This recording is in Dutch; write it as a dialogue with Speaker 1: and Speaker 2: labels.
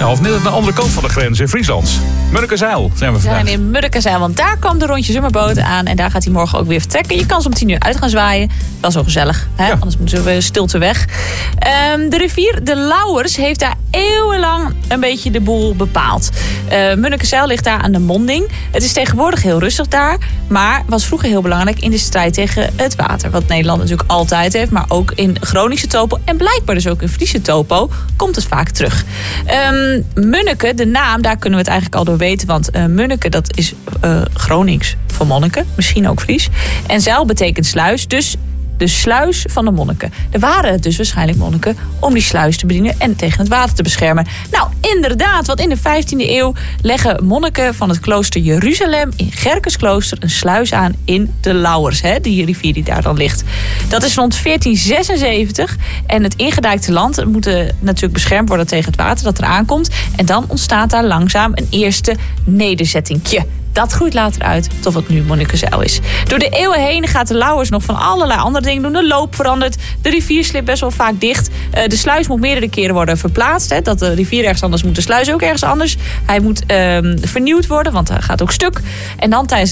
Speaker 1: Ja, of net aan de andere kant van de grens in Friesland. Munnekezijl zijn we vandaag.
Speaker 2: We zijn in Munnekezijl, want daar kwam de Rondje Zomerboot aan. En daar gaat hij morgen ook weer vertrekken. Je kan ze om 10 uur uit gaan zwaaien. Wel zo gezellig, hè? Ja. Anders moeten we stilte weg. De rivier de Lauwers heeft daar eeuwenlang een beetje de boel bepaald. Munnekezijl ligt daar aan de monding. Het is tegenwoordig heel rustig daar. Maar was vroeger heel belangrijk in de strijd tegen het water. Wat Nederland natuurlijk altijd heeft. Maar ook in Groningse topo. En blijkbaar dus ook in Friese topo komt het vaak terug. Munneke, de naam, daar kunnen we het eigenlijk al door weten. Want Munneke, dat is Gronings voor monniken. Misschien ook Fries. En zijl betekent sluis. Dus de sluis van de monniken. Er waren dus waarschijnlijk monniken om die sluis te bedienen en tegen het water te beschermen. Nou, inderdaad, want in de 15e eeuw leggen monniken van het klooster Jeruzalem in Gerkesklooster een sluis aan in de Lauwers, hè, die rivier die daar dan ligt. Dat is rond 1476 en het ingedijkte land moet natuurlijk beschermd worden tegen het water dat er aankomt. En dan ontstaat daar langzaam een eerste nederzettingje. Dat groeit later uit tot wat nu Munnekezijl is. Door de eeuwen heen gaat de Lauwers nog van allerlei andere dingen doen. De loop verandert. De rivier slipt best wel vaak dicht. De sluis moet meerdere keren worden verplaatst. Hè. Dat de rivier ergens anders moet, de sluis ook ergens anders. Hij moet vernieuwd worden, want hij gaat ook stuk. En dan tijdens